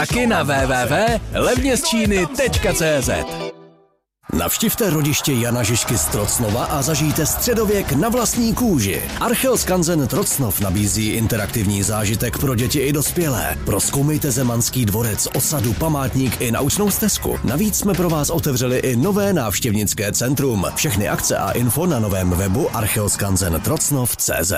Taky na www.levnězčíny.cz. Navštivte rodiště Jana Žižky z Trocnova a zažijte středověk na vlastní kůži. Archeoskanzen Trocnov nabízí interaktivní zážitek pro děti i dospělé. Prozkoumejte Zemanský dvorec, osadu, památník i naučnou stezku. Navíc jsme pro vás otevřeli i nové návštěvnické centrum. Všechny akce a info na novém webu archeoskanzentrocnov.cz.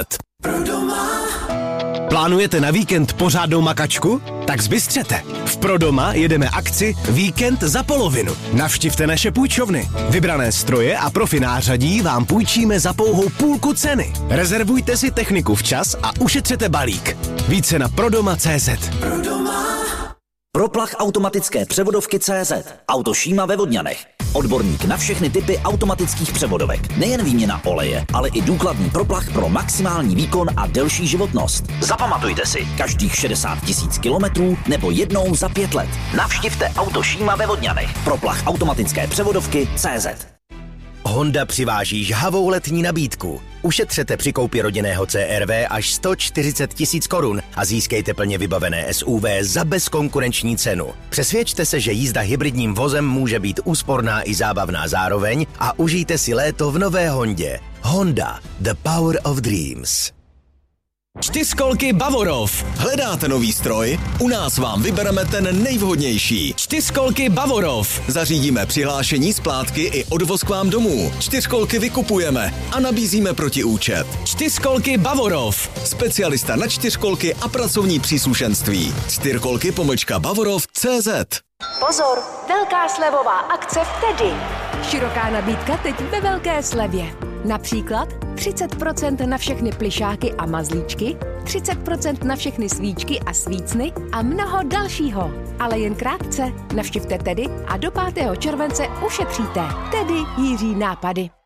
Plánujete na víkend pořádnou makačku? Tak zbystřete. V Prodoma jedeme akci Víkend za polovinu. Navštivte naše půjčovny. Vybrané stroje a profi nářadí vám půjčíme za pouhou půlku ceny. Rezervujte si techniku včas a ušetřete balík. Více na prodoma.cz. Proplach automatické převodovky CZ. Auto Šíma ve Vodňanech. Odborník na všechny typy automatických převodovek. Nejen výměna oleje, ale i důkladný proplach pro maximální výkon a delší životnost. Zapamatujte si, každých 60 000 kilometrů nebo jednou za 5 let. Navštivte Auto Šíma ve Vodňanech. Proplach automatické převodovky CZ. Honda přiváží žhavou letní nabídku. Ušetřete při koupi rodinného CR-V až 140 000 korun a získejte plně vybavené SUV za bezkonkurenční cenu. Přesvědčte se, že jízda hybridním vozem může být úsporná i zábavná zároveň a užijte si léto v nové Hondě. Honda, the power of dreams. Čtyřkolky Bavorov. Hledáte nový stroj? U nás vám vybereme ten nejvhodnější. Čtyřkolky Bavorov. Zařídíme přihlášení, splátky i odvoz k vám domů. Čtyřkolky vykupujeme a nabízíme protiúčet. Čtyřkolky Bavorov. Specialista na čtyřkolky a pracovní příslušenství. Čtyřkolky-Bavorov.cz. Pozor, velká slevová akce v Tedy. Široká nabídka teď ve velké slevě. Například 30% na všechny plyšáky a mazlíčky, 30% na všechny svíčky a svícny a mnoho dalšího. Ale jen krátce. Navštivte Tedy a do 5. července ušetříte. Tedy Jiří nápady.